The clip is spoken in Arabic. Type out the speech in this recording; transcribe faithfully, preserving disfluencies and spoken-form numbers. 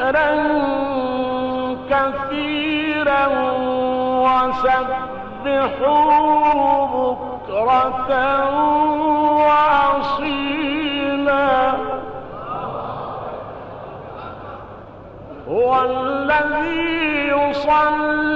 ذكرا كثيرا وسبحوه بكرة وأصيلا هو الذي يصلي